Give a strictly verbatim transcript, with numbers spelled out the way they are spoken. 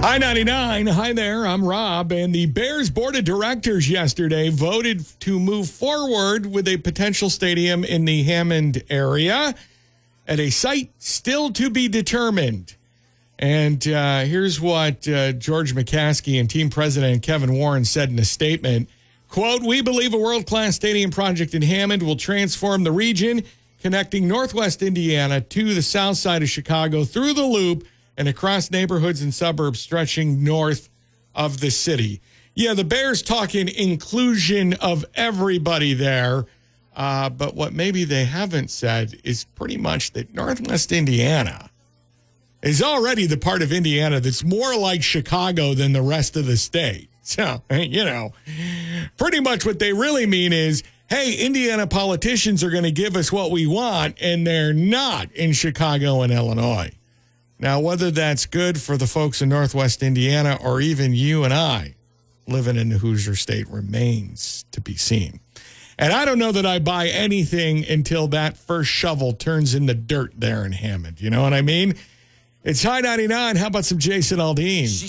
I ninety-nine. Hi there. I'm Rob. And the Bears board of directors yesterday voted to move forward with a potential stadium in the Hammond area at a site still to be determined. And uh, here's what uh, George McCaskey and team president Kevin Warren said in a statement. Quote, "We believe a world-class stadium project in Hammond will transform the region, connecting Northwest Indiana to the south side of Chicago through the Loop and across neighborhoods and suburbs stretching north of the city." Yeah, the Bears talking inclusion of everybody there. Uh, but what maybe they haven't said is pretty much that Northwest Indiana is already the part of Indiana that's more like Chicago than the rest of the state. So, you know, pretty much what they really mean is, hey, Indiana politicians are going to give us what we want, and they're not in Chicago and Illinois. Now, whether that's good for the folks in Northwest Indiana or even you and I living in the Hoosier State remains to be seen. And I don't know that I buy anything until that first shovel turns in the dirt there in Hammond. You know what I mean? It's High ninety-nine. How about some Jason Aldean?